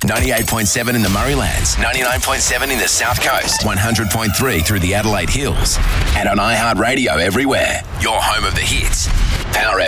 98.7 in the Murraylands, 99.7 in the South Coast, 100.3 through the Adelaide Hills, and on iHeartRadio everywhere. Your home of the hits. Power